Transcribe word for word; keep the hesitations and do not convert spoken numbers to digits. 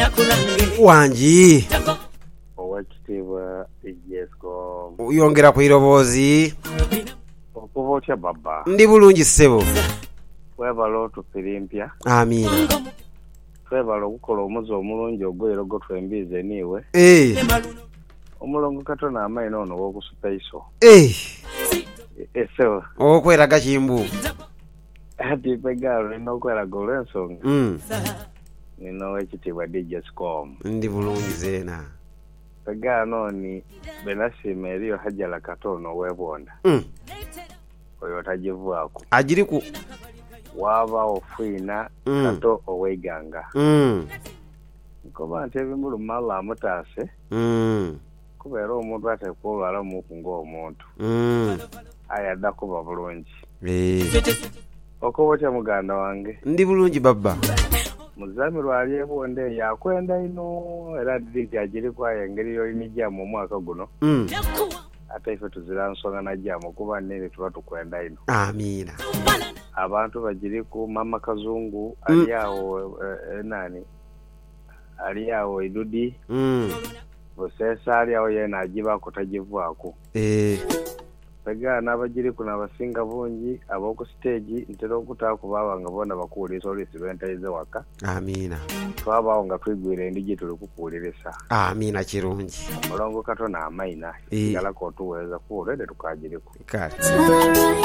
wanji owekitiibwa Jesco yongera ku iroboozi okuva otya baba ndi bulungi ssebo twebala otupirimpya amiina twebala okukola omuzi omulungi ogw'erogo twembiize niiwe eh omulongo katona amaina ono w'okusupaiso eh eso okweraga kimbu ati pegalo nina okweraga olw'ensonga mm. nina owekitiibwa Jesco ndi bulungi zeena pegano ni benasiima eriyo hajala katono ow'ebonda mm. oyo otagivaako agiri ku waba ofwina mm. kato oweiganga mm. nkoba nti ebimulumala amutaase mm. kubeera omuntu atekulwala muku ng'omuntu mm. ayadda kuba bulungi eh okoba otya muganda wange ndi bulungi baba muzamirwa ali ebonde yakwenda ino era ddi nti agirikwayo engeri yolina ejjaamu omwaka guno mm. ate ife tuzira nsonga na jjaamu kuba nene tuba tukwenda ino amiina abantu bagiriku mama kazungu ali mm. awo e, nani ali awo idudi mm. busesa ali awo yena agibako tagivaako eh pegana abagiriku n'abasinga bungi ab'oku stage ntera okutaako baaba nga bona bakuwuliriza oluusi lwentaize waka amiina twabaawo nga twigwira endigi tuli kukuwuliriza amiina kirungi omulongo katona amaina e. galako otuweeza kuwulire tukagiriku kale